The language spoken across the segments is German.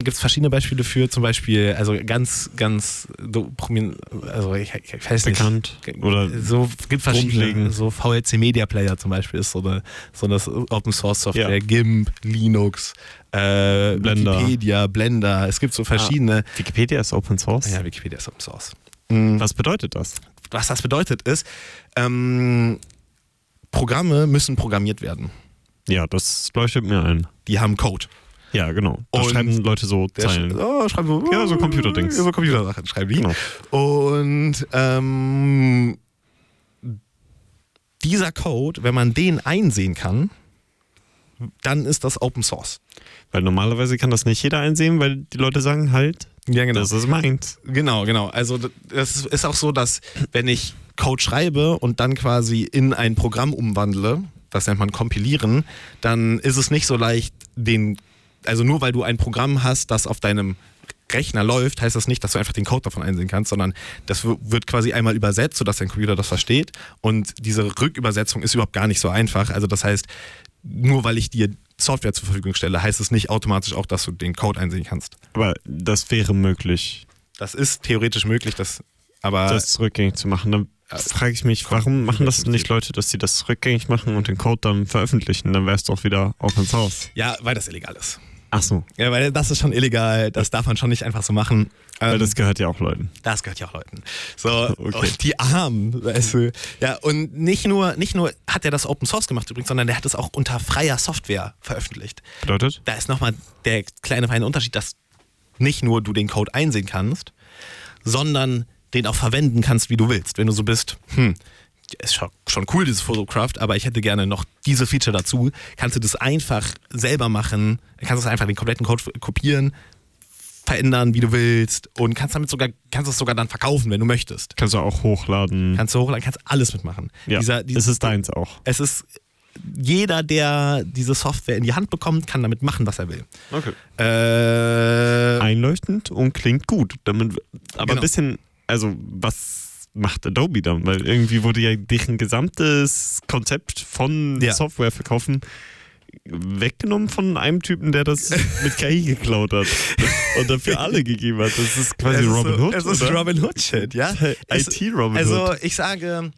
gibt es verschiedene Beispiele für, zum Beispiel, also ganz, ganz, also ich weiß nicht. Bekannt oder so gibt verschiedene, grundlegend. so VLC Media Player zum Beispiel ist so eine Open Source Software, Ja. GIMP, Linux, Blender. Wikipedia, Blender, es gibt so verschiedene. Wikipedia ist Open Source? Ja, Wikipedia ist Open Source. Was bedeutet das? Was das bedeutet ist, Programme müssen programmiert werden. Ja, das leuchtet mir ein. Die haben Code. Ja, genau. Da Und schreiben Leute so Zeilen. Schreiben so, Ja, so Computerdings. So Computersachen schreiben die. Genau. Und dieser Code, wenn man den einsehen kann, dann ist das Open Source. Weil normalerweise kann das nicht jeder einsehen, weil die Leute sagen halt, Ja, genau. das ist meins. Genau. Also das ist auch so, dass wenn ich Code schreibe und dann quasi in ein Programm umwandle, das nennt man kompilieren, dann ist es nicht so leicht, also nur weil du ein Programm hast, das auf deinem Rechner läuft, heißt das nicht, dass du einfach den Code davon einsehen kannst, sondern das wird quasi einmal übersetzt, sodass dein Computer das versteht, und diese Rückübersetzung ist überhaupt gar nicht so einfach. Also das heißt, nur weil ich dir Software zur Verfügung stelle, heißt es nicht automatisch auch, dass du den Code einsehen kannst. Aber das wäre möglich, Das ist theoretisch möglich, aber das rückgängig zu machen. Dann frage ich mich, warum machen das nicht Leute, dass sie das rückgängig machen und den Code dann veröffentlichen? Dann wäre es doch wieder Open Source. ja, weil das illegal ist. Ach so, Ja, weil das ist schon illegal, das darf man schon nicht einfach so machen. weil das gehört ja auch Leuten. Das gehört ja auch Leuten. So, Okay. und die Armen, weißt du. Ja, und nicht nur hat er das Open Source gemacht übrigens, sondern der hat es auch unter freier Software veröffentlicht. Bedeutet? Da ist nochmal der kleine feine Unterschied, dass nicht nur du den Code einsehen kannst, sondern den auch verwenden kannst, wie du willst. Wenn du so bist, ist schon cool, dieses Photocraft, aber ich hätte gerne noch diese Feature dazu, kannst du das einfach selber machen, kannst du einfach den kompletten Code kopieren, verändern, wie du willst, und kannst es sogar dann verkaufen, wenn du möchtest. Kannst du auch hochladen. Kannst alles mitmachen. Ja, es ist deins auch. Es ist jeder, der diese Software in die Hand bekommt, kann damit machen, was er will. Okay. Äh, Einleuchtend und klingt gut. Aber Genau. ein bisschen, also was macht Adobe dann? Weil irgendwie wurde ja deren gesamtes Konzept von Ja. Software verkaufen weggenommen von einem Typen, der das mit KI geklaut hat und dafür alle gegeben hat. Das ist quasi Robin Hood, Es ist oder? Robin Hood-Shit, ja. IT-Robin Hood. Also ich sage,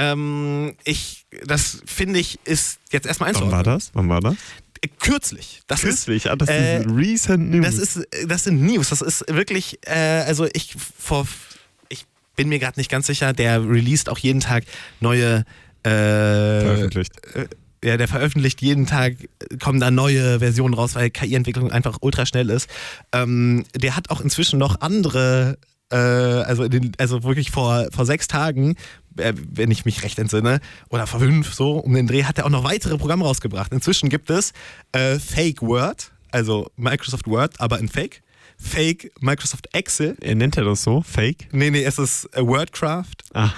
das finde ich, ist jetzt erstmal einzuordnen. Wann war das? Kürzlich. Das Kürzlich, ist, das ist recent News. Das sind News. Das ist wirklich, also ich bin mir gerade nicht ganz sicher, der released auch jeden Tag neue veröffentlicht. Der veröffentlicht jeden Tag, kommen da neue Versionen raus, weil KI-Entwicklung einfach ultra schnell ist. Der hat auch inzwischen noch andere, also wirklich vor 6 Tagen, wenn ich mich recht entsinne, oder vor 5 so um den Dreh, hat er auch noch weitere Programme rausgebracht. Inzwischen gibt es Fake Word, also Microsoft Word, aber in Fake. Fake Microsoft Excel. Nennt er das so? Fake? Nee, es ist Wordcraft. Ah.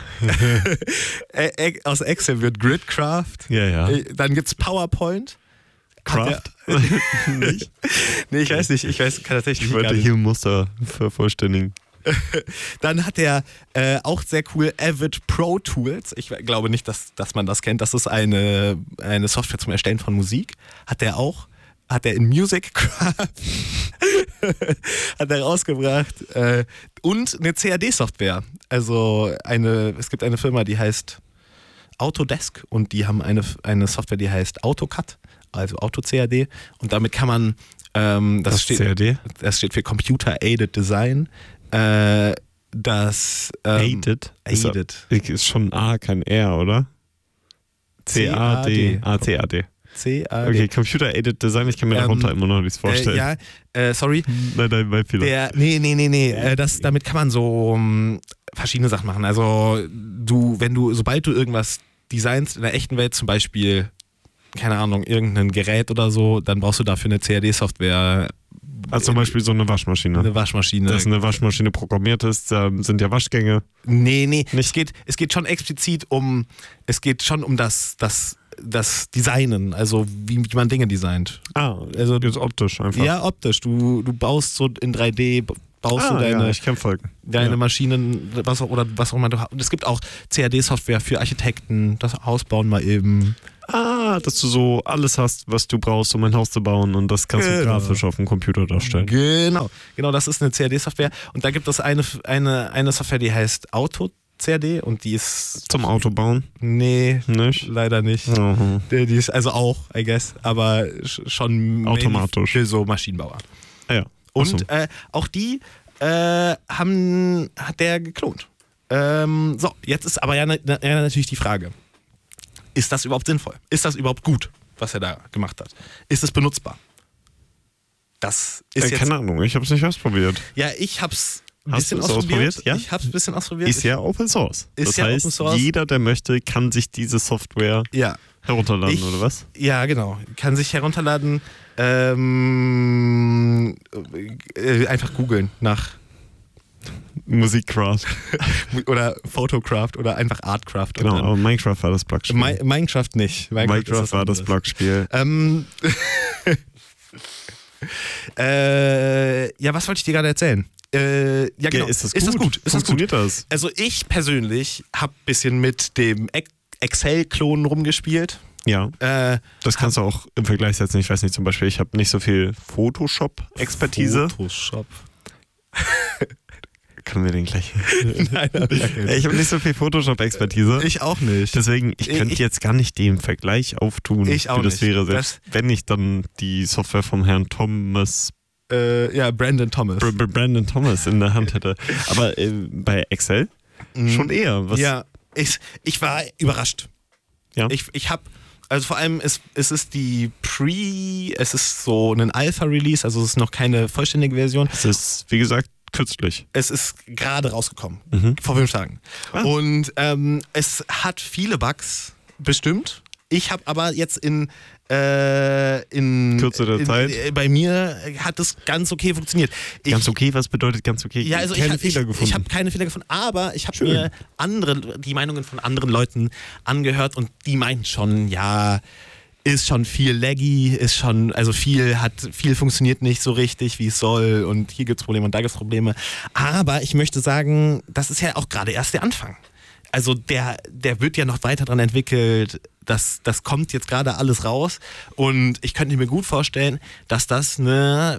Aus Excel wird Gridcraft. Ja. Dann gibt's PowerPoint. Craft? Nicht? Nee, ich weiß nicht. Kann tatsächlich Ich wollte gar nicht. hier ein Muster vervollständigen. Dann hat er auch sehr cool Avid Pro Tools. Ich glaube nicht, dass man das kennt. Das ist eine Software zum Erstellen von Musik. Hat er in Music Craft hat er rausgebracht. Und eine CAD-Software. Also es gibt eine Firma, die heißt Autodesk, und die haben eine Software, die heißt AutoCAD, also Auto-CAD. Und damit kann man, das steht für Computer Aided Design. Aided? Ist schon ein A, kein R, oder? C-A-D. C-A-D. CAD. Okay, Computer Aided Design, ich kann mir darunter immer noch nichts vorstellen. Sorry. Nein, mein Fehler. Nee. Damit kann man so verschiedene Sachen machen. Also sobald du irgendwas designst in der echten Welt, zum Beispiel, keine Ahnung, irgendein Gerät oder so, dann brauchst du dafür eine CAD-Software. Also zum Beispiel so eine Waschmaschine. Eine Waschmaschine. Dass eine Waschmaschine programmiert ist, sind ja Waschgänge. Nee. Es geht schon explizit um das Designen, also wie man Dinge designt. Also jetzt optisch einfach. Ja, optisch. Du baust so in 3D, du deine, ich kann folgen. Deine Maschinen, was auch immer du hast. Und es gibt auch CAD-Software für Architekten, das Haus bauen mal eben. dass du so alles hast, was du brauchst, um ein Haus zu bauen und das kannst du grafisch auf dem Computer darstellen. Genau, das ist eine CAD-Software und da gibt es eine Software, die heißt Auto-CAD und die ist... Zum Auto bauen? Nee, Nicht? leider nicht. Mhm. Die ist also auch, I guess, aber schon automatisch für so Maschinenbauer. Ja. Und auch die hat der geklont. So, jetzt ist aber ja natürlich die Frage, ist das überhaupt sinnvoll? Ist das überhaupt gut, was er da gemacht hat? Ist es benutzbar? Das ist jetzt... Keine Ahnung, ich habe es nicht ausprobiert. Ja, ich hab's ein Hast bisschen du es ausprobiert? Ja? Ich hab's ein bisschen ausprobiert. Ist ja Open Source. Das ja heißt, Open Source. jeder, der möchte, kann sich diese Software herunterladen, oder was? Ja, genau. Kann sich herunterladen, einfach googeln nach Musikcraft. oder Photocraft oder einfach Artcraft. Genau, aber Minecraft war das Plugspiel. Minecraft nicht. Minecraft war das Plugspiel. Ja, was wollte ich dir gerade erzählen? Ja, genau. Ist das gut? Funktioniert das? Also ich persönlich habe ein bisschen mit dem Excel-Klonen rumgespielt. Ja, das kannst du auch im Vergleich setzen. Ich weiß nicht, zum Beispiel, ich habe nicht so viel Photoshop-Expertise. Photoshop. Können wir den gleich? Nein, ich habe nicht so viel Photoshop-Expertise. Ich auch nicht. Deswegen, ich könnte jetzt gar nicht den Vergleich auftun. Ich auch wie das nicht. wäre, selbst wenn ich dann die Software vom Herrn Thomas... Brandon Thomas. Brandon Thomas in der Hand hätte. Aber bei Excel schon eher. Was? Ja, ich war überrascht. Ja. Ich habe, also vor allem es ist es ist so ein Alpha-Release, also es ist noch keine vollständige Version. Es ist, wie gesagt, kürzlich. Es ist gerade rausgekommen, vor 5 Tagen. Ah. Und es hat viele Bugs, bestimmt. Ich habe aber jetzt in Kürze der Zeit. Bei mir hat es ganz okay funktioniert. Ganz okay, was bedeutet ganz okay? Ja, also keine Fehler gefunden. Ich habe keine Fehler gefunden, aber ich habe mir die Meinungen von anderen Leuten angehört und die meinten schon, ja, ist schon viel laggy, viel funktioniert nicht so richtig, wie es soll und hier gibt's Probleme und da gibt's Probleme. Aber ich möchte sagen, das ist ja auch gerade erst der Anfang. Also der wird ja noch weiter dran entwickelt, das kommt jetzt gerade alles raus und ich könnte mir gut vorstellen, dass das eine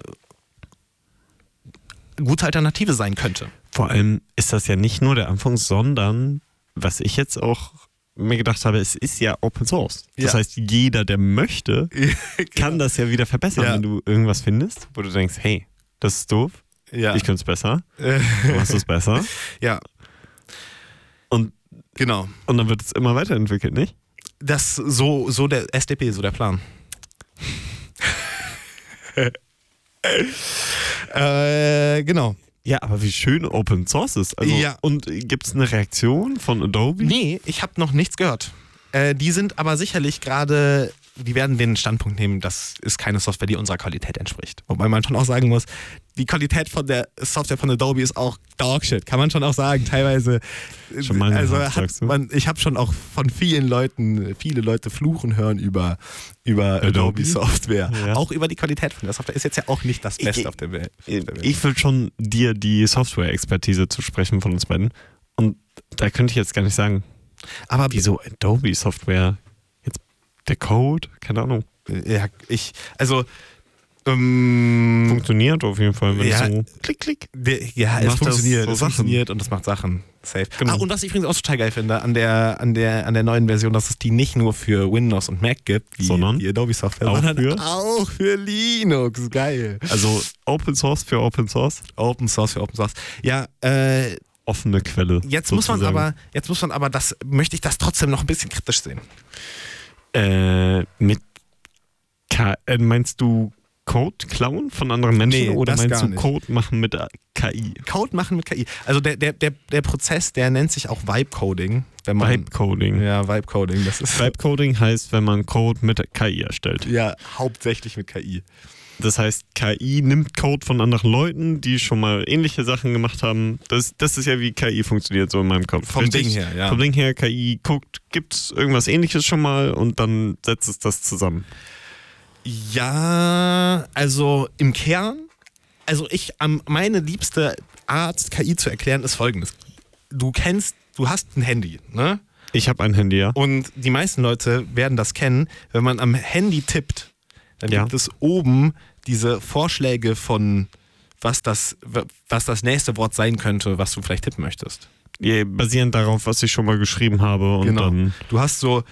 gute Alternative sein könnte. Vor allem ist das ja nicht nur der Anfang, sondern, was ich jetzt auch mir gedacht habe, es ist ja Open Source. Das heißt, jeder, der möchte, kann das ja wieder verbessern, wenn du irgendwas findest, wo du denkst, hey, das ist doof, ich könnte es besser, du machst es besser. Ja. Und genau. Und dann wird es immer weiterentwickelt, nicht? Das so der SDP, so der Plan. Genau. Ja, aber wie schön Open Source ist. Also, und gibt es eine Reaktion von Adobe? Nee, ich habe noch nichts gehört. Die sind aber sicherlich gerade, die werden den Standpunkt nehmen, das ist keine Software, die unserer Qualität entspricht. Wobei man schon auch sagen muss, die Qualität von der Software von Adobe ist auch Dogshit, kann man schon auch sagen. Teilweise, schon mal ich habe schon auch von viele Leute fluchen hören über Adobe Software. Ja. Auch über die Qualität von der Software. Ist jetzt ja auch nicht das Beste auf der Welt. Ich will schon dir die Software-Expertise zusprechen von uns beiden. Und da könnte ich jetzt gar nicht sagen, aber wieso Adobe Software? Jetzt der Code? Keine Ahnung. Ja, funktioniert auf jeden Fall, wenn so klick. Es funktioniert und es macht Sachen. Safe. Genau. Und was ich übrigens auch total geil finde an der neuen Version, dass es die nicht nur für Windows und Mac gibt, wie die Adobe Software, sondern auch für Linux. Geil. Also Open Source für Open Source? Open Source für Open Source. Ja, offene Quelle. Jetzt muss man aber, möchte ich das trotzdem noch ein bisschen kritisch sehen. Meinst du Code klauen von anderen Menschen oder meinst du nicht. Code machen mit KI? Code machen mit KI. Also der Prozess, der nennt sich auch Vibe-Coding. Vibe-Coding. Ja, Vibe-Coding. Vibe-Coding heißt, wenn man Code mit KI erstellt. Ja, hauptsächlich mit KI. Das heißt, KI nimmt Code von anderen Leuten, die schon mal ähnliche Sachen gemacht haben. Das ist ja, wie KI funktioniert, so in meinem Kopf. Vom Ding her, ja. Vom Ding her, KI guckt, gibt es irgendwas Ähnliches schon mal und dann setzt es das zusammen. Ja, also im Kern, meine liebste Art, KI zu erklären, ist folgendes. Du hast ein Handy, ne? Ich habe ein Handy, ja. Und die meisten Leute werden das kennen, wenn man am Handy tippt, dann Ja. gibt es oben diese Vorschläge von, was das nächste Wort sein könnte, was du vielleicht tippen möchtest. Ja, basierend darauf, was ich schon mal geschrieben habe. Und Genau. dann. Du hast du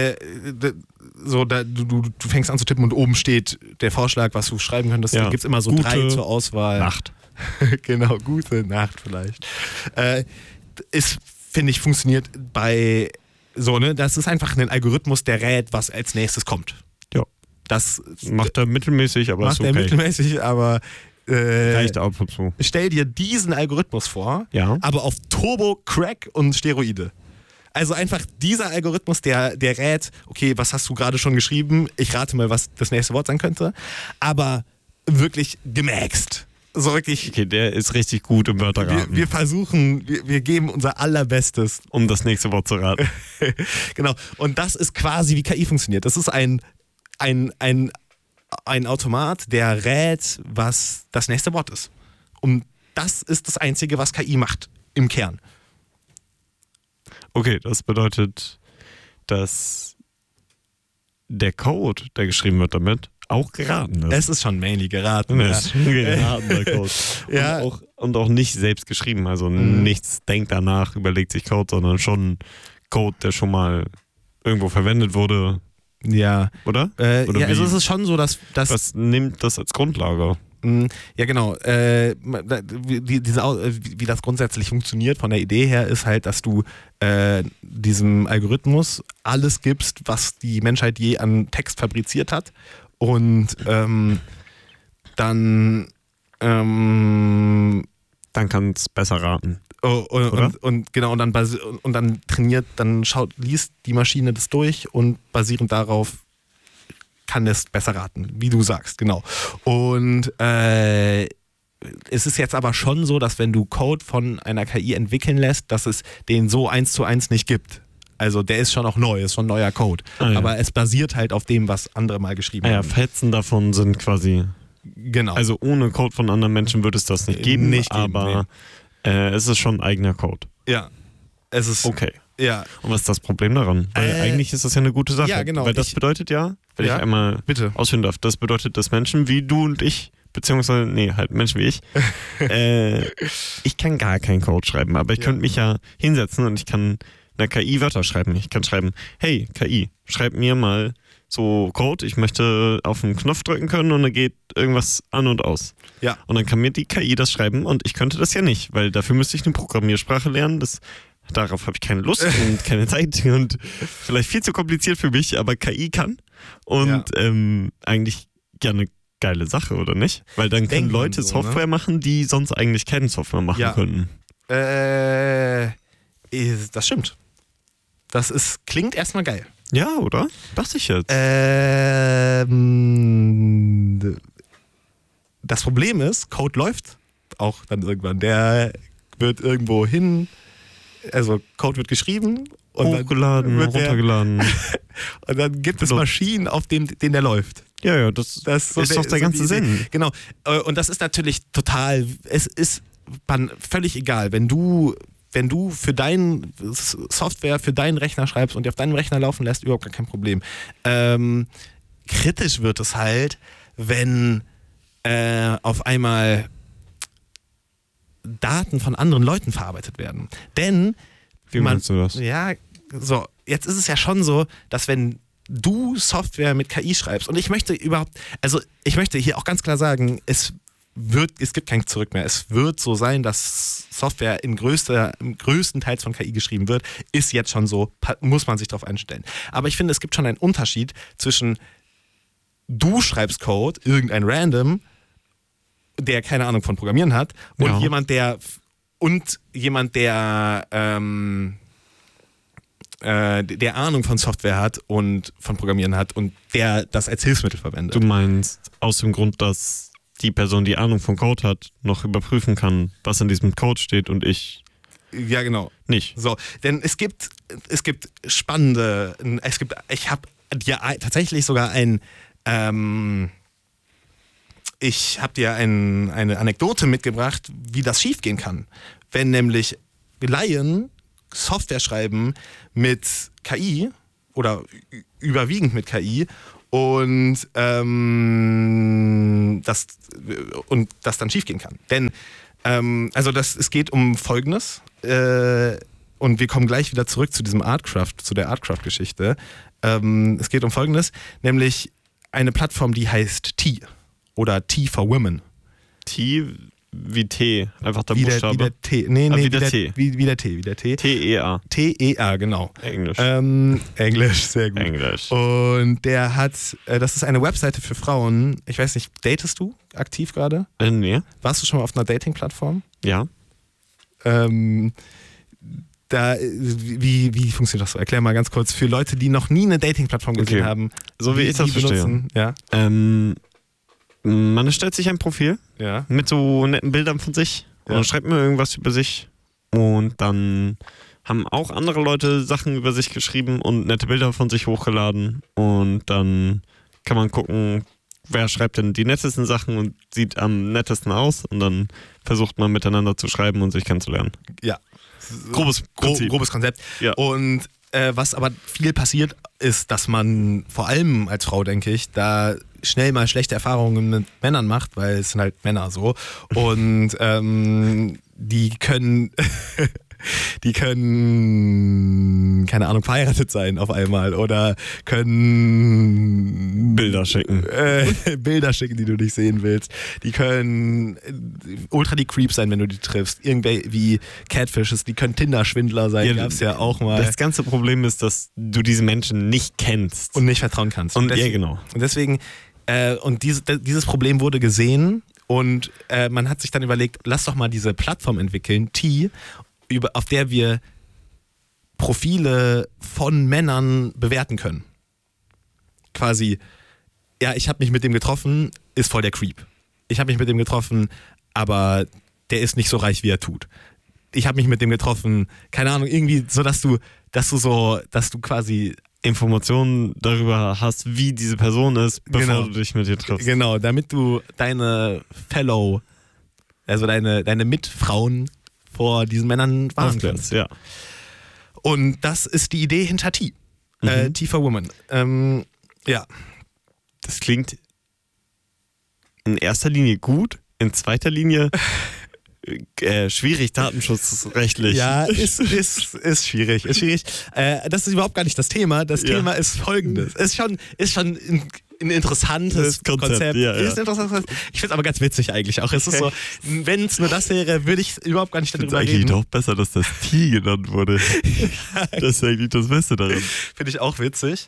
fängst an zu tippen und oben steht der Vorschlag, was du schreiben könntest. Ja. Da gibt es immer so Gute 3 zur Auswahl. Nacht. Genau, gute Nacht vielleicht. Ist, finde ich, funktioniert bei so, ne? Das ist einfach ein Algorithmus, der rät, was als nächstes kommt. Ja. Das Macht er mittelmäßig, aber macht ist okay. er mittelmäßig, aber Reicht ab und zu. stell dir diesen Algorithmus vor, Ja. aber auf Turbo, Crack und Steroide. Also einfach dieser Algorithmus, der rät, okay, was hast du gerade schon geschrieben? Ich rate mal, was das nächste Wort sein könnte. Aber wirklich gemaxt. So wirklich. Okay, der ist richtig gut im Wörterraten. Wir versuchen, wir geben unser Allerbestes. Um das nächste Wort zu raten. Genau. Und das ist quasi, wie KI funktioniert. Das ist ein Automat, der rät, was das nächste Wort ist. Und das ist das Einzige, was KI macht im Kern. Okay, das bedeutet, dass der Code, der geschrieben wird damit, auch geraten ist. Es ist schon mainly geraten. Ja. Ja. Ist geratener Code. Ja. Und auch nicht selbst geschrieben. Also nichts denkt danach, überlegt sich Code, sondern schon Code, der schon mal irgendwo verwendet wurde. Ja. Oder? Ja, Oder also wie? es ist schon so, dass Was nimmt das als Grundlage? Ja, genau. Wie das grundsätzlich funktioniert von der Idee her, ist halt, dass du diesem Algorithmus alles gibst, was die Menschheit je an Text fabriziert hat. Und dann Dann kann es besser raten. und dann trainiert, liest die Maschine das durch und basierend darauf kann es besser raten, wie du sagst, genau. Und es ist jetzt aber schon so, dass wenn du Code von einer KI entwickeln lässt, dass es den so 1:1 nicht gibt. Also der ist schon auch neu, ist schon neuer Code. Ja. Aber es basiert halt auf dem, was andere mal geschrieben Ja, haben. Fetzen davon sind quasi. Genau. Also ohne Code von anderen Menschen würde es das nicht geben, aber es ist schon eigener Code. ja. Es ist Okay. ja. Und was ist das Problem daran? Weil eigentlich ist das ja eine gute Sache. ja, genau. Weil das bedeutet ja, wenn Ja, ich einmal bitte. ausführen darf, das bedeutet, dass Menschen wie du und ich, beziehungsweise, halt Menschen wie ich kann gar keinen Code schreiben, aber ich könnte mich ja hinsetzen und ich kann einer KI Wörter schreiben. Ich kann schreiben, hey KI, schreib mir mal so Code, ich möchte auf einen Knopf drücken können und dann geht irgendwas an und aus. Ja. Und dann kann mir die KI das schreiben und ich könnte das ja nicht, weil dafür müsste ich eine Programmiersprache lernen. Darauf habe ich keine Lust und keine Zeit und vielleicht viel zu kompliziert für mich, aber KI kann. Und eigentlich ja eine geile Sache, oder nicht? Weil dann können Denken Leute so, Software machen, die sonst eigentlich keine Software machen könnten. Das stimmt. Klingt erstmal geil. Ja, oder? Dachte ich jetzt. Das Problem ist, Code läuft auch dann irgendwann. Der wird irgendwo hin, also Code wird geschrieben und Hochgeladen, runtergeladen. Und dann gibt es Maschinen, auf denen der läuft. Ja, das ist doch der ganze Sinn. Genau. Und das ist natürlich total, es ist völlig egal, wenn du für deine Software, für deinen Rechner schreibst und die auf deinem Rechner laufen lässt, überhaupt gar kein Problem. Kritisch wird es halt, wenn auf einmal Daten von anderen Leuten verarbeitet werden. Denn Wie meinst du das? Ja, so, jetzt ist es ja schon so, dass wenn du Software mit KI schreibst, und ich möchte hier auch ganz klar sagen, es gibt kein Zurück mehr. Es wird so sein, dass Software im größten Teil von KI geschrieben wird. Ist jetzt schon so, muss man sich darauf einstellen. Aber ich finde, es gibt schon einen Unterschied zwischen du schreibst Code, irgendein Random, der keine Ahnung von Programmieren hat, und jemand, der der Ahnung von Software hat und von Programmieren hat und der das als Hilfsmittel verwendet. Du meinst aus dem Grund, dass die Person, die Ahnung von Code hat, noch überprüfen kann, was in diesem Code steht und ich ja, genau. nicht. So, denn es gibt spannende, ich habe dir tatsächlich sogar ich habe dir eine Anekdote mitgebracht, wie das schiefgehen kann. Wenn nämlich Laien Software schreiben mit KI oder überwiegend mit KI und das dann schiefgehen kann. Denn es geht um Folgendes und wir kommen gleich wieder zurück zu der Artcraft-Geschichte. Es geht um Folgendes, nämlich eine Plattform, die heißt T oder T for Women. T wie T, einfach der wie Buchstabe. Wie der T. Nee, wie der T. Wie der T. T-E-A. T-E-A, genau. Englisch. Englisch, sehr gut. Englisch. Und der hat, das ist eine Webseite für Frauen. Ich weiß nicht, datest du aktiv gerade? Nee. Warst du schon mal auf einer Dating-Plattform? Ja. Wie funktioniert das so? Erklär mal ganz kurz für Leute, die noch nie eine Dating-Plattform gesehen haben. So wie ich das verstehe. Ja. Man erstellt sich ein Profil mit so netten Bildern von sich und schreibt mir irgendwas über sich. Und dann haben auch andere Leute Sachen über sich geschrieben und nette Bilder von sich hochgeladen. Und dann kann man gucken, wer schreibt denn die nettesten Sachen und sieht am nettesten aus. Und dann versucht man miteinander zu schreiben und sich kennenzulernen. Ja. Grobes Konzept. Ja. Und was aber viel passiert, ist, dass man vor allem als Frau, denke ich, da schnell mal schlechte Erfahrungen mit Männern macht, weil es sind halt Männer so. Und die können, keine Ahnung, verheiratet sein auf einmal oder können Bilder schicken. Bilder schicken, die du nicht sehen willst. Die können ultra die Creeps sein, wenn du die triffst. Irgendwelche wie Catfishes, die können Tinder-Schwindler sein, Ja, gab's ja auch mal. Das ganze Problem ist, dass du diese Menschen nicht kennst. Und nicht vertrauen kannst. Und deswegen, genau. Und deswegen, dieses Problem wurde gesehen und man hat sich dann überlegt, lass doch mal diese Plattform entwickeln, T, auf der wir Profile von Männern bewerten können. Quasi, ja, ich habe mich mit dem getroffen, ist voll der Creep. Ich habe mich mit dem getroffen, aber der ist nicht so reich, wie er tut. Ich habe mich mit dem getroffen, keine Ahnung, irgendwie so, dass du quasi Informationen darüber hast, wie diese Person ist, bevor du dich mit ihr triffst. Genau, damit du deine deine Mitfrauen vor diesen Männern warnen kannst. Ja. Und das ist die Idee hinter T. T for Women. Ja. Das klingt in erster Linie gut, in zweiter Linie schwierig, datenschutzrechtlich. Ja, ist schwierig. Ist schwierig. Das ist überhaupt gar nicht das Thema. Das Thema ist folgendes. Ist schon ein interessantes Konzept. Ja. Ist ein interessantes Konzept. Ich finde es aber ganz witzig eigentlich auch. Es ist so, wenn es nur das wäre, würde ich überhaupt gar nicht darüber reden. Es ist eigentlich doch besser, dass das T genannt wurde. Das ist eigentlich das Beste daran. Finde ich auch witzig.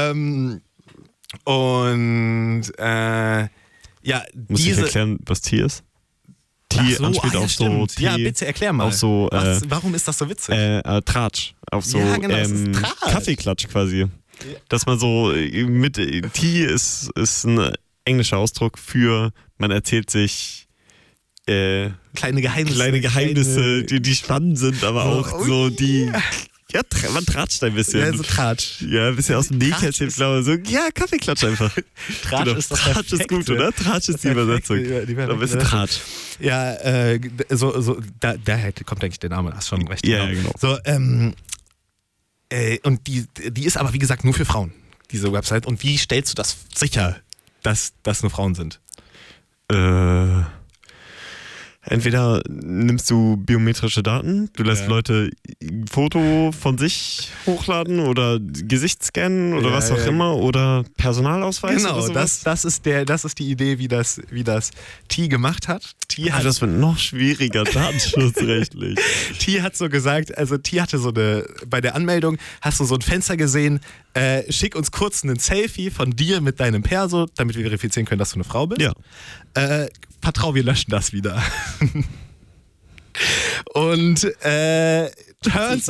Muss ich erklären, was T ist? T anspielt auf so T. Ja, bitte erklär mal. Auf so, warum ist das so witzig? Tratsch. Auf so das ist Tratsch. Kaffeeklatsch quasi. Ja. Dass man so mit T ist ein englischer Ausdruck für man erzählt sich kleine Geheimnisse, die spannend sind, aber auch so die. Ja, man tratscht ein bisschen. Ja, so Tratsch. Ja, ein bisschen aus dem Nähkästchen, glaube ich. So, ja, Kaffeeklatsch einfach. Tratsch ist das Tratsch ist gut, oder? Tratsch ist die Übersetzung. Ein bisschen Tratsch. Ja, daher kommt eigentlich der Name, hast schon recht. Ja, genau. So, und die ist aber, wie gesagt, nur für Frauen, diese Website. Und wie stellst du das sicher, dass das nur Frauen sind? Entweder nimmst du biometrische Daten, du lässt Leute ein Foto von sich hochladen oder Gesicht scannen oder was auch immer oder Personalausweis. Genau, oder sowas. das ist die Idee, wie das T gemacht hat. Das wird noch schwieriger, datenschutzrechtlich. T hat so gesagt, also T hatte bei der Anmeldung hast du so ein Fenster gesehen, schick uns kurz ein Selfie von dir mit deinem Perso, damit wir verifizieren können, dass du eine Frau bist. Ja. Vertrau, wir löschen das wieder. Und turns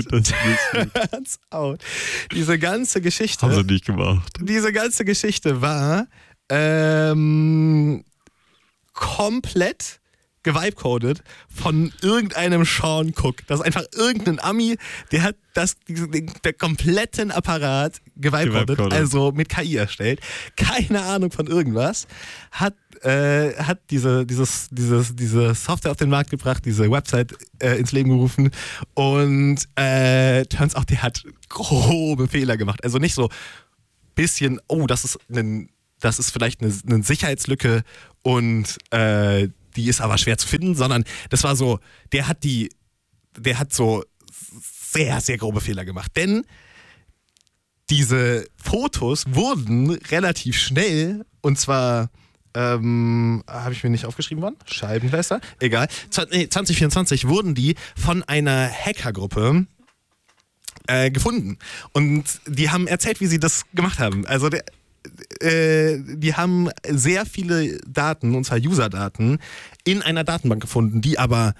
out, diese ganze Geschichte. Haben sie nicht gemacht. Diese ganze Geschichte war komplett gevibecodet von irgendeinem Sean Cook. Das ist einfach irgendein Ami, der hat der kompletten Apparat gevibecodet, also mit KI erstellt. Keine Ahnung von irgendwas. Hat diese Software auf den Markt gebracht, diese Website ins Leben gerufen und turns out, der hat grobe Fehler gemacht. Also nicht so bisschen, das ist vielleicht eine Sicherheitslücke und die ist aber schwer zu finden, sondern das war so, der hat so sehr, sehr grobe Fehler gemacht. Denn diese Fotos wurden relativ schnell, und zwar, habe ich mir nicht aufgeschrieben, wann? Scheibenkleister? Egal. 2024 wurden die von einer Hackergruppe gefunden. Und die haben erzählt, wie sie das gemacht haben. Also die haben sehr viele Daten, und zwar User-Daten, in einer Datenbank gefunden, die aber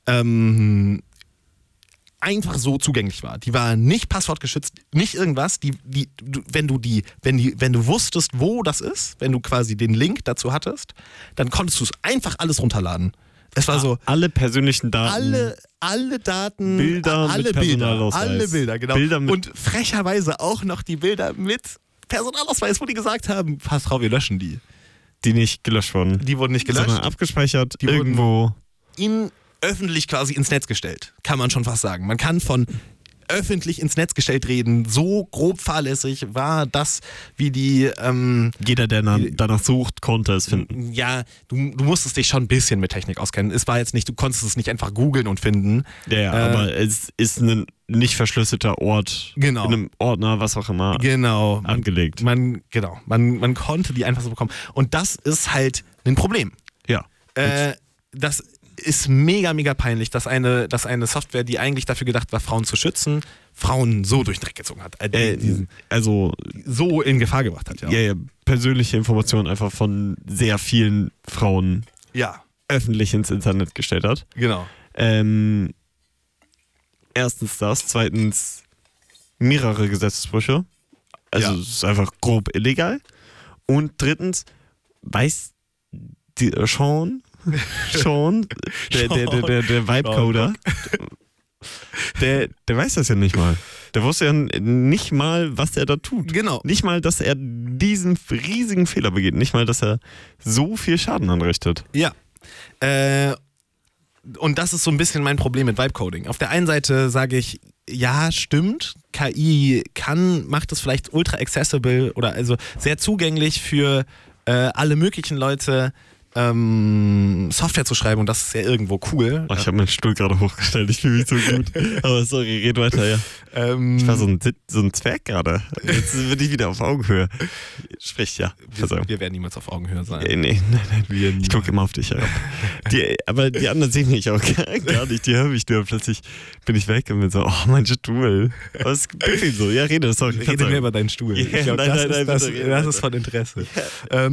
einfach so zugänglich war. Die war nicht passwortgeschützt, nicht irgendwas. Wenn du wusstest, wo das ist, wenn du quasi den Link dazu hattest, dann konntest du es einfach alles runterladen. Es war so. Alle persönlichen Daten. Alle Daten. Bilder alle mit Personalausweis. Alle Bilder, genau. Bilder mit und frecherweise auch noch die Bilder mit Personalausweis, wo die gesagt haben, pass drauf, wir löschen die. Die nicht gelöscht wurden. Die wurden nicht gelöscht. Sondern abgespeichert, die irgendwo. Wurden öffentlich quasi ins Netz gestellt. Kann man schon fast sagen. Man kann von öffentlich ins Netz gestellt reden. So grob fahrlässig war das, wie die... Jeder, der danach sucht, konnte es finden. Ja, du musstest dich schon ein bisschen mit Technik auskennen. Es war jetzt nicht, du konntest es nicht einfach googeln und finden. Ja, aber es ist ein nicht verschlüsselter Ort. Genau. In einem Ordner, was auch immer. Genau. Abgelegt. Man konnte die einfach so bekommen. Und das ist halt ein Problem. Ja. Das ist mega, mega peinlich, dass eine Software, die eigentlich dafür gedacht war, Frauen zu schützen, Frauen so durch den Dreck gezogen hat. Also so in Gefahr gebracht hat, ja. Ja, persönliche Informationen einfach von sehr vielen Frauen öffentlich ins Internet gestellt hat. Genau. Erstens das, zweitens mehrere Gesetzesbrüche. Also es ist einfach grob illegal. Und drittens, weiß Sean, der Vibe-Coder, der weiß das ja nicht mal. Der wusste ja nicht mal, was er da tut. Genau. Nicht mal, dass er diesen riesigen Fehler begeht. Nicht mal, dass er so viel Schaden anrichtet. Ja. Und das ist so ein bisschen mein Problem mit Vibe-Coding. Auf der einen Seite sage ich, ja, stimmt, KI macht es vielleicht ultra accessible oder also sehr zugänglich für alle möglichen Leute, Software zu schreiben, und das ist ja irgendwo cool. Oh, ich habe meinen Stuhl gerade hochgestellt, ich fühle mich so gut. Aber sorry, red weiter, ja. Ich war so ein Zwerg gerade. Jetzt bin ich wieder auf Augenhöhe. Sprich, ja. Wir werden niemals auf Augenhöhe sein. Nein, ich gucke immer auf dich herab. Aber die anderen sehen mich auch gar nicht, die hören mich nur. Plötzlich bin ich weg und bin so, oh, mein Stuhl. Aber es ist so, ja, rede, sorry. Rede mehr über deinen Stuhl. Yeah, ich glaub, das nein, ist von Interesse. Yeah.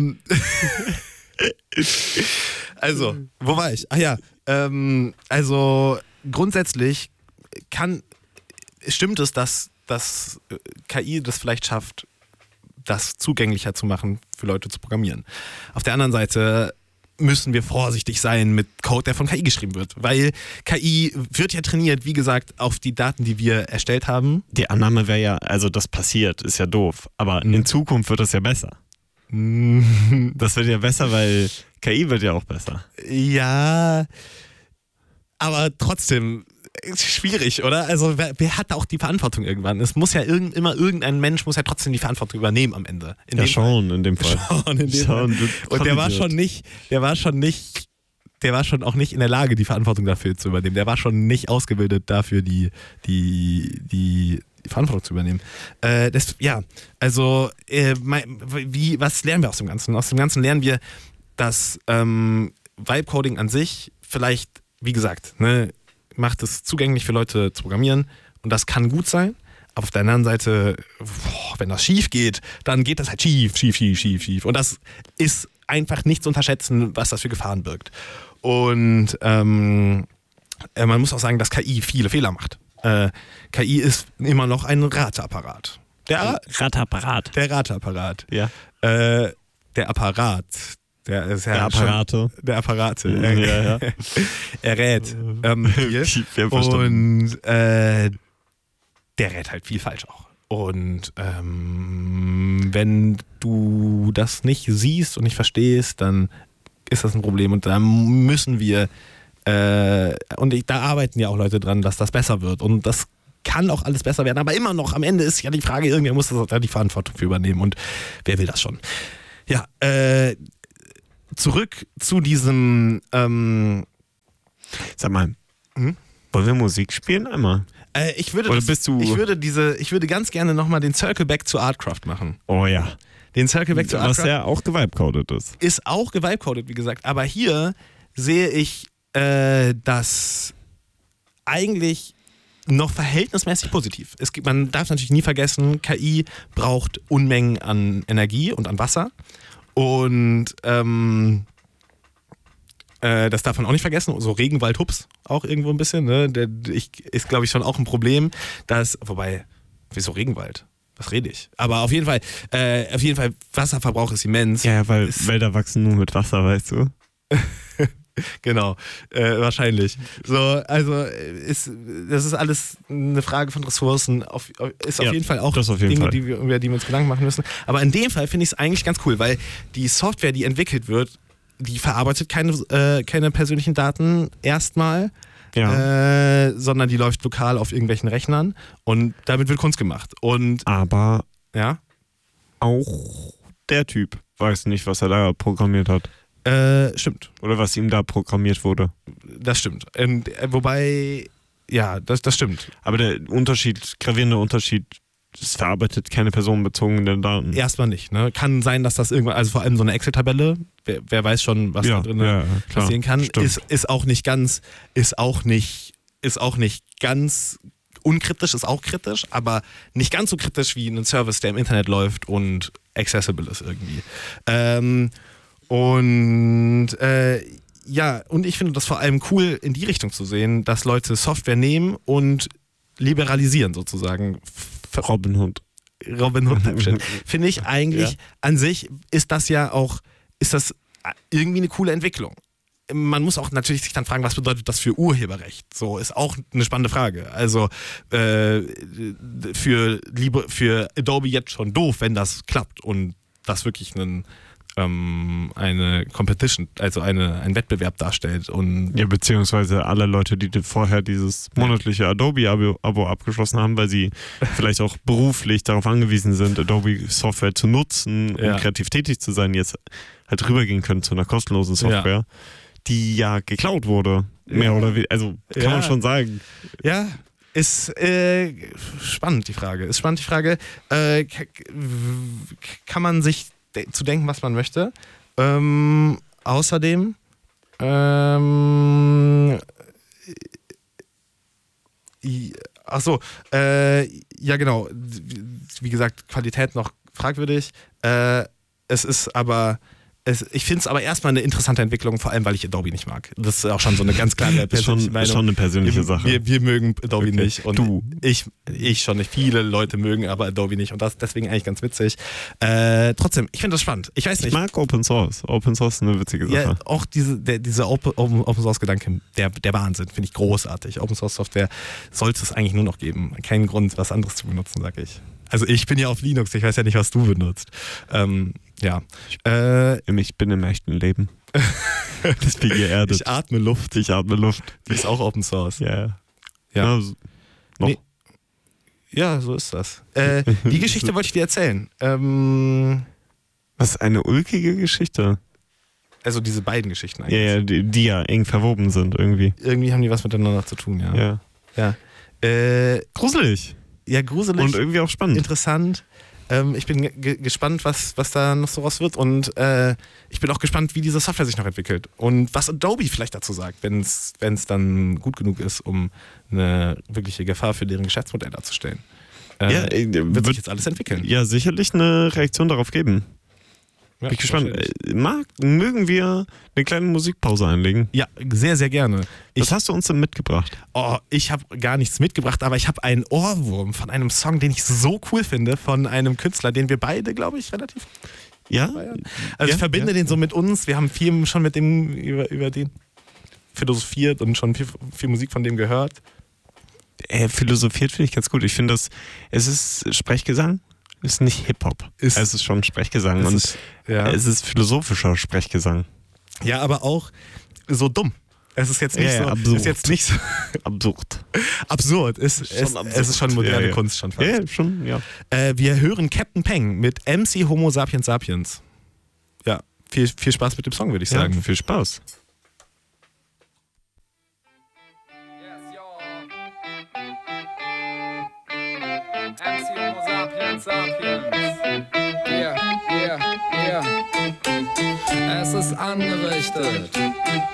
Also, wo war ich? Ach ja, also grundsätzlich stimmt es, dass KI das vielleicht schafft, das zugänglicher zu machen, für Leute zu programmieren. Auf der anderen Seite müssen wir vorsichtig sein mit Code, der von KI geschrieben wird, weil KI wird ja trainiert, wie gesagt, auf die Daten, die wir erstellt haben. Die Annahme wäre ja, also das passiert, ist ja doof, aber in Zukunft wird das ja besser. Das wird ja besser, weil KI wird ja auch besser. Ja, aber trotzdem schwierig, oder? Also wer hat da auch die Verantwortung irgendwann? Es muss ja irgendein Mensch muss ja trotzdem die Verantwortung übernehmen am Ende. In dem Fall. Und der war schon auch nicht in der Lage, die Verantwortung dafür zu übernehmen. Der war schon nicht ausgebildet dafür, die Verantwortung zu übernehmen. Was lernen wir aus dem Ganzen? Aus dem Ganzen lernen wir, dass Vibe-Coding an sich vielleicht, wie gesagt, macht es zugänglich für Leute zu programmieren, und das kann gut sein. Aber auf der anderen Seite, wenn das schief geht, dann geht das halt schief. Und das ist einfach nicht zu unterschätzen, was das für Gefahren birgt. Und man muss auch sagen, dass KI viele Fehler macht. KI ist immer noch ein Rateapparat. Der Rateapparat. Ja. Der Apparat, Der ist ja Der Apparate. Der Apparate. Ja. Er rät viel. Ja, Und der rät halt viel falsch auch. Und wenn du das nicht siehst und nicht verstehst, dann ist das ein Problem. Und da müssen wir, da arbeiten ja auch Leute dran, dass das besser wird. Und das kann auch alles besser werden. Aber immer noch, am Ende ist ja die Frage, irgendwer muss da die Verantwortung für übernehmen. Und wer will das schon? Ja, zurück zu diesem Sag mal, wollen wir Musik spielen einmal? Ich würde ganz gerne nochmal den Circle Back zu Artcraft machen. Oh ja. Den Circle Back zu Artcraft. Was ja auch gewibecoded ist. Ist auch gewibecoded, wie gesagt. Aber hier sehe ich das eigentlich noch verhältnismäßig positiv. Man darf natürlich nie vergessen, KI braucht Unmengen an Energie und an Wasser. Und das darf man auch nicht vergessen. So Regenwald-Hups auch irgendwo ein bisschen. Ne? Ist, glaube ich, schon auch ein Problem. Wieso Regenwald? Was rede ich? Aber auf jeden Fall, Wasserverbrauch ist immens. Ja, weil Wälder wachsen nur mit Wasser, weißt du? Genau, wahrscheinlich. So, also das ist alles eine Frage von Ressourcen. Ist auf jeden Fall auch Dinge, über die wir uns Gedanken machen müssen. Aber in dem Fall finde ich es eigentlich ganz cool, weil die Software, die entwickelt wird, die verarbeitet keine persönlichen Daten erstmal, sondern die läuft lokal auf irgendwelchen Rechnern und damit wird Kunst gemacht. Aber ja? Auch der Typ weiß nicht, was er da programmiert hat. Stimmt. Oder was ihm da programmiert wurde. Das stimmt. Wobei, ja, das stimmt. Aber der gravierende Unterschied, es verarbeitet keine personenbezogenen Daten. Erstmal nicht. Ne? Kann sein, dass das irgendwann, also vor allem so eine Excel-Tabelle, wer weiß schon, was da drin passieren kann, ist auch nicht ganz unkritisch, ist auch kritisch, aber nicht ganz so kritisch wie ein Service, der im Internet läuft und accessible ist irgendwie. Und ich finde das vor allem cool, in die Richtung zu sehen, dass Leute Software nehmen und liberalisieren sozusagen. Robin Hood Finde ich eigentlich an sich ist das irgendwie eine coole Entwicklung. Man muss auch natürlich sich dann fragen, was bedeutet das für Urheberrecht? So ist auch eine spannende Frage. Also für Adobe jetzt schon doof, wenn das klappt und das wirklich eine Competition, also ein Wettbewerb darstellt. Und beziehungsweise alle Leute, die vorher dieses monatliche Adobe-Abo abgeschlossen haben, weil sie vielleicht auch beruflich darauf angewiesen sind, Adobe-Software zu nutzen, um kreativ tätig zu sein, jetzt halt rübergehen können zu einer kostenlosen Software, die ja geklaut wurde. Mehr oder weniger, also kann man schon sagen. Ja, ist spannend die Frage. Kann man sich zu denken, was man möchte. Außerdem genau. Wie gesagt, Qualität noch fragwürdig. Ich finde es aber erstmal eine interessante Entwicklung, vor allem, weil ich Adobe nicht mag. Das ist auch schon so eine ganz klare persönliche Meinung. Ist schon eine persönliche Sache. Wir mögen Adobe nicht. Und du. Ich schon nicht. Viele Leute mögen aber Adobe nicht. Und das ist deswegen eigentlich ganz witzig. Trotzdem, ich finde das spannend. Ich weiß nicht. Ich mag Open Source. Open Source ist eine witzige Sache. Ja, auch dieser Open Source Gedanke, der Wahnsinn, finde ich großartig. Open Source Software sollte es eigentlich nur noch geben. Keinen Grund, was anderes zu benutzen, sage ich. Also ich bin ja auf Linux, ich weiß ja nicht, was du benutzt. Ich bin im echten Leben. Das bin geerdet. Ich atme Luft. Die ist auch Open Source. Ja. Noch. Nee. Ja, so ist das. Die Geschichte wollte ich dir erzählen. Was eine ulkige Geschichte. Also diese beiden Geschichten eigentlich. Ja, die ja eng verwoben sind irgendwie. Irgendwie haben die was miteinander zu tun, ja. Gruselig. Ja, gruselig. Und irgendwie auch spannend. Interessant. Ich bin gespannt, was da noch so raus wird. Und ich bin auch gespannt, wie diese Software sich noch entwickelt. Und was Adobe vielleicht dazu sagt, wenn es dann gut genug ist, um eine wirkliche Gefahr für deren Geschäftsmodell darzustellen. Wird sich jetzt alles entwickeln. Ja, sicherlich eine Reaktion darauf geben. Ja, bin ich gespannt. Mögen wir eine kleine Musikpause einlegen? Ja, sehr, sehr gerne. Was hast du uns denn mitgebracht? Ich habe gar nichts mitgebracht, aber ich habe einen Ohrwurm von einem Song, den ich so cool finde, von einem Künstler, den wir beide, glaube ich, relativ Ja? 2 Jahren. Also ich verbinde den so mit uns. Wir haben viel schon mit dem über den philosophiert und schon viel Musik von dem gehört. Philosophiert finde ich ganz gut. Ich finde, es ist Sprechgesang, ist nicht Hip-Hop. Es ist schon Sprechgesang es ist philosophischer Sprechgesang. Ja, aber auch so dumm. Es ist jetzt nicht so absurd. Ist jetzt nicht so Absurd. absurd. Es ist schon moderne Kunst schon fast. Ja, schon, ja. Wir hören Captain Peng mit MC Homo Sapiens Sapiens. Ja, viel Spaß mit dem Song, würde ich sagen. Viel Spaß. MC Homo Sapiens Sapiens. Yeah. Es ist angerichtet.